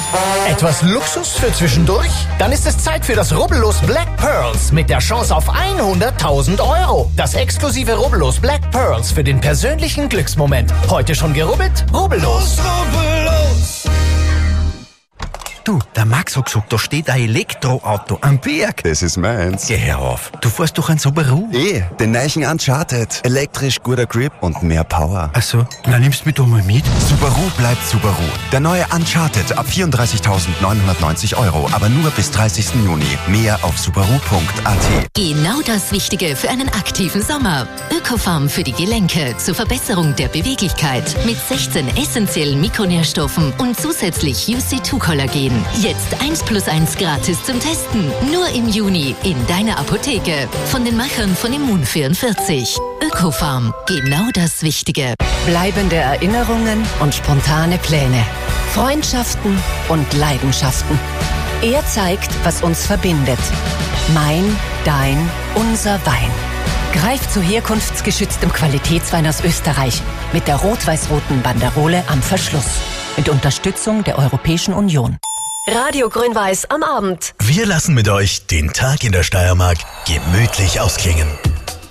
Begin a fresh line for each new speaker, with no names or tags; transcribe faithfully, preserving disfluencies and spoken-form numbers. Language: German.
Etwas Luxus für zwischendurch? Dann ist es Zeit für das Rubbellos Black Pearls mit der Chance auf hunderttausend Euro. Das exklusive Rubbellos Black Pearls für den persönlichen Glücksmoment. Heute schon gerubbelt? Rubbellos.
Rubbellos.
Du, der Max hat gesagt, da steht ein Elektroauto am Berg.
Das ist meins.
Geh her auf. Du fährst doch ein Subaru.
Eh, den neuen Uncharted. Elektrisch, guter Grip und mehr Power.
Ach so, dann nimmst du mich doch mal mit.
Subaru bleibt Subaru. Der neue Uncharted ab vierunddreißigtausendneunhundertneunzig Euro, aber nur bis dreißigsten Juni. Mehr auf subaru punkt a t.
Genau das Wichtige für einen aktiven Sommer. Ökofarm für die Gelenke zur Verbesserung der Beweglichkeit mit sechzehn essentiellen Mikronährstoffen und zusätzlich U C zwei Kollagen. Jetzt eins plus eins gratis zum Testen. Nur im Juni in deiner Apotheke. Von den Machern von Immun vierundvierzig. Ökofarm. Genau das Wichtige.
Bleibende Erinnerungen und spontane Pläne. Freundschaften und Leidenschaften. Er zeigt, was uns verbindet. Mein, dein, unser Wein. Greif zu herkunftsgeschütztem Qualitätswein aus Österreich mit der rot-weiß-roten Banderole am Verschluss. Mit Unterstützung der Europäischen Union.
Radio Grün-Weiß am Abend.
Wir lassen mit euch den Tag in der Steiermark gemütlich ausklingen.